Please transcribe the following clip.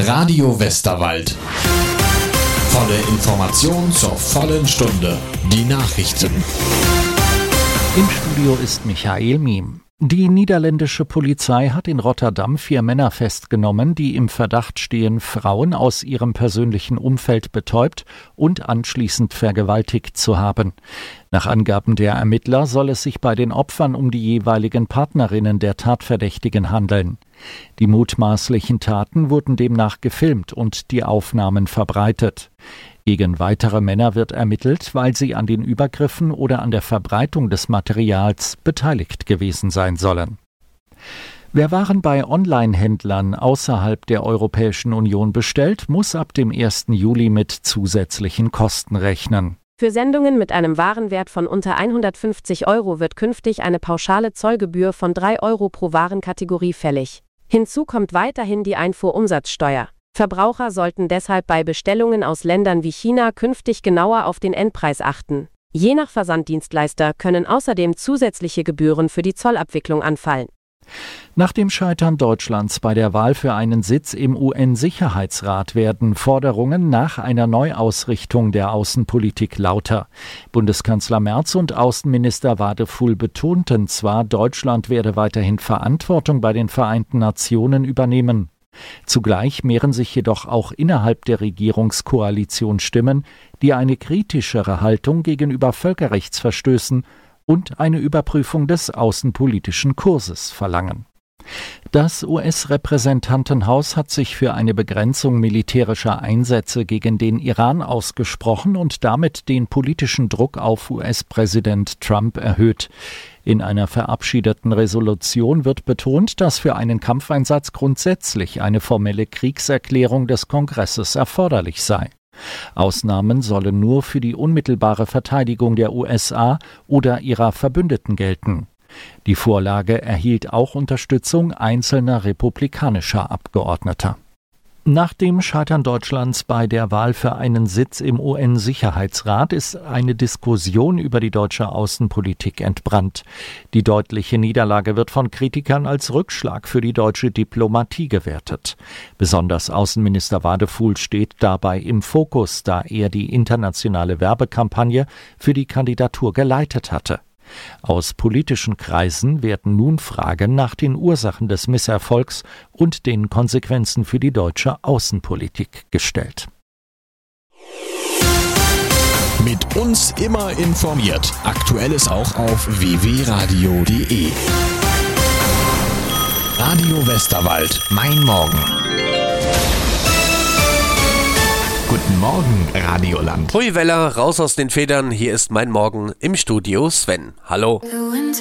Radio Westerwald. Volle Information zur vollen Stunde. Die Nachrichten. Im Studio ist Michael Miem. Die niederländische Polizei hat in Rotterdam 4 Männer festgenommen, die im Verdacht stehen, Frauen aus ihrem persönlichen Umfeld betäubt und anschließend vergewaltigt zu haben. Nach Angaben der Ermittler soll es sich bei den Opfern um die jeweiligen Partnerinnen der Tatverdächtigen handeln. Die mutmaßlichen Taten wurden demnach gefilmt und die Aufnahmen verbreitet. Gegen weitere Männer wird ermittelt, weil sie an den Übergriffen oder an der Verbreitung des Materials beteiligt gewesen sein sollen. Wer Waren bei Online-Händlern außerhalb der Europäischen Union bestellt, muss ab dem 1. Juli mit zusätzlichen Kosten rechnen. Für Sendungen mit einem Warenwert von unter 150 € wird künftig eine pauschale Zollgebühr von 3 € pro Warenkategorie fällig. Hinzu kommt weiterhin die Einfuhrumsatzsteuer. Verbraucher sollten deshalb bei Bestellungen aus Ländern wie China künftig genauer auf den Endpreis achten. Je nach Versanddienstleister können außerdem zusätzliche Gebühren für die Zollabwicklung anfallen. Nach dem Scheitern Deutschlands bei der Wahl für einen Sitz im UN-Sicherheitsrat werden Forderungen nach einer Neuausrichtung der Außenpolitik lauter. Bundeskanzler Merz und Außenminister Wadefuhl betonten zwar, Deutschland werde weiterhin Verantwortung bei den Vereinten Nationen übernehmen. Zugleich mehren sich jedoch auch innerhalb der Regierungskoalition Stimmen, die eine kritischere Haltung gegenüber Völkerrechtsverstößen und eine Überprüfung des außenpolitischen Kurses verlangen. Das US-Repräsentantenhaus hat sich für eine Begrenzung militärischer Einsätze gegen den Iran ausgesprochen und damit den politischen Druck auf US-Präsident Trump erhöht. In einer verabschiedeten Resolution wird betont, dass für einen Kampfeinsatz grundsätzlich eine formelle Kriegserklärung des Kongresses erforderlich sei. Ausnahmen sollen nur für die unmittelbare Verteidigung der USA oder ihrer Verbündeten gelten. Die Vorlage erhielt auch Unterstützung einzelner republikanischer Abgeordneter. Nach dem Scheitern Deutschlands bei der Wahl für einen Sitz im UN-Sicherheitsrat ist eine Diskussion über die deutsche Außenpolitik entbrannt. Die deutliche Niederlage wird von Kritikern als Rückschlag für die deutsche Diplomatie gewertet. Besonders Außenminister Wadefuhl steht dabei im Fokus, da er die internationale Werbekampagne für die Kandidatur geleitet hatte. Aus politischen Kreisen werden nun Fragen nach den Ursachen des Misserfolgs und den Konsequenzen für die deutsche Außenpolitik gestellt. Mit uns immer informiert. Aktuelles auch auf www.radio.de. Radio Westerwald. Mein Morgen. Guten Morgen, Radioland. Hui Weller, raus aus den Federn. Hier ist mein Morgen im Studio Sven. Hallo.